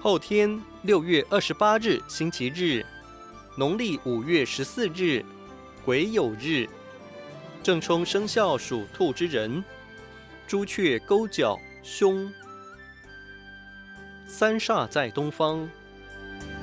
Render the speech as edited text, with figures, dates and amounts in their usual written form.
后天6月28日星期日，农历5月14日癸酉日，正冲生肖属兔之人，朱雀勾角凶。三煞在东方，